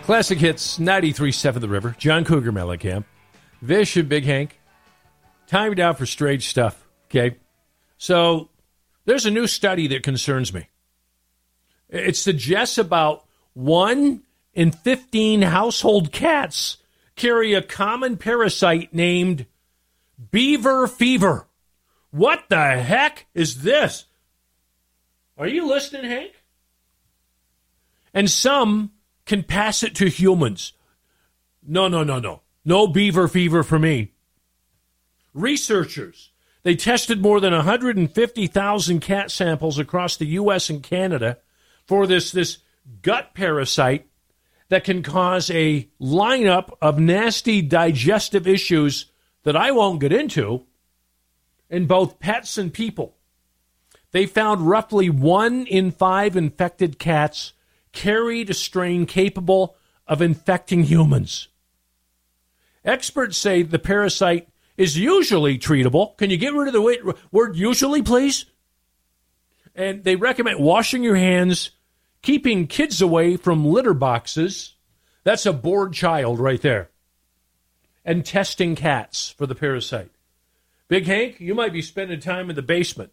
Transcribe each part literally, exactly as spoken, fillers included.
Classic Hits, ninety-three point seven The River. John Cougar Mellencamp. Vish and Big Hank. Time now for strange stuff, okay? So there's a new study that concerns me. It suggests about one in fifteen household cats carry a common parasite named beaver fever. What the heck is this? Are you listening, Hank? And some can pass it to humans. No, no, no, no. No beaver fever for me. Researchers, they tested more than one hundred fifty thousand cat samples across the U S and Canada for this, this gut parasite that can cause a lineup of nasty digestive issues that I won't get into in both pets and people. They found roughly one in five infected cats carried a strain capable of infecting humans. Experts say the parasite is usually treatable. Can you get rid of the word usually, please? And they recommend washing your hands, keeping kids away from litter boxes. That's a bored child right there. And testing cats for the parasite. Big Hank, you might be spending time in the basement.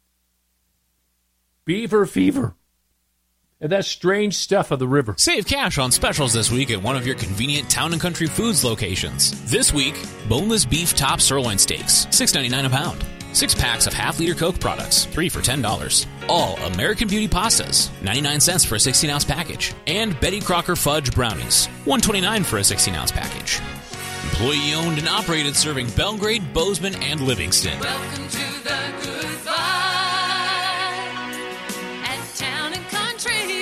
Beaver fever. And that's strange stuff of the river. Save cash on specials this week at one of your convenient Town and Country Foods locations. This week, boneless beef top sirloin steaks, six ninety-nine a pound. Six packs of half-liter Coke products, three for ten dollars. All American Beauty pastas, ninety-nine cents for a sixteen-ounce package. And Betty Crocker fudge brownies, one twenty-nine for a sixteen-ounce package. Employee-owned and operated, serving Belgrade, Bozeman, and Livingston. Welcome to the Good Fight at Town and Country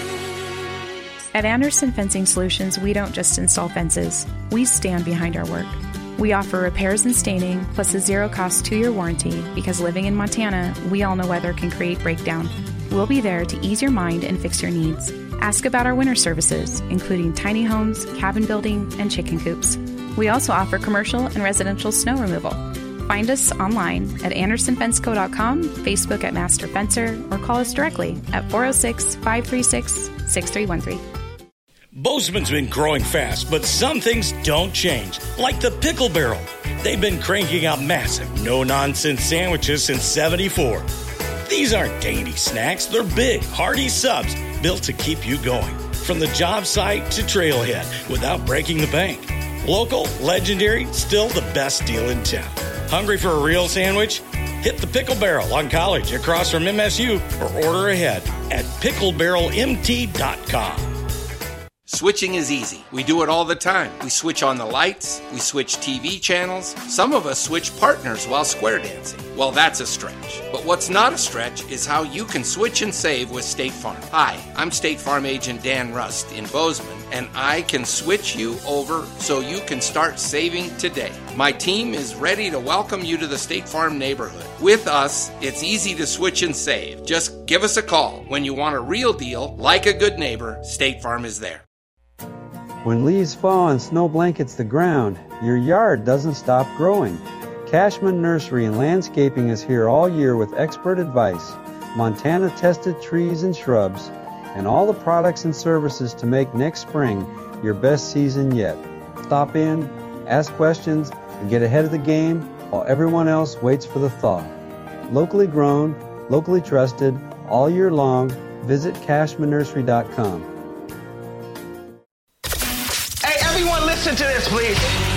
Foods. At Anderson Fencing Solutions, we don't just install fences. We stand behind our work. We offer repairs and staining, plus a zero-cost two-year warranty, because living in Montana, we all know weather can create breakdown. We'll be there to ease your mind and fix your needs. Ask about our winter services, including tiny homes, cabin building, and chicken coops. We also offer commercial and residential snow removal. Find us online at anderson fence co dot com, Facebook at Master Fencer, or call us directly at four oh six, five three six, six three one three. Bozeman's been growing fast, but some things don't change, like the Pickle Barrel. They've been cranking out massive, no-nonsense sandwiches since seventy-four. These aren't dainty snacks. They're big, hearty subs built to keep you going, from the job site to trailhead, without breaking the bank. Local, legendary, still the best deal in town. Hungry for a real sandwich? Hit the Pickle Barrel on College across from M S U, or order ahead at pickle barrel m t dot com. Switching is easy. We do it all the time. We switch on the lights. We switch T V channels. Some of us switch partners while square dancing. Well, that's a stretch. But what's not a stretch is how you can switch and save with State Farm. Hi, I'm State Farm Agent Dan Rust in Bozeman, and I can switch you over so you can start saving today. My team is ready to welcome you to the State Farm neighborhood. With us, it's easy to switch and save. Just give us a call. When you want a real deal, like a good neighbor, State Farm is there. When leaves fall and snow blankets the ground, your yard doesn't stop growing. Cashman Nursery and Landscaping is here all year with expert advice, Montana-tested trees and shrubs, and all the products and services to make next spring your best season yet. Stop in, ask questions, and get ahead of the game while everyone else waits for the thaw. Locally grown, locally trusted, all year long, visit cashman nursery dot com. Everyone listen to this, please.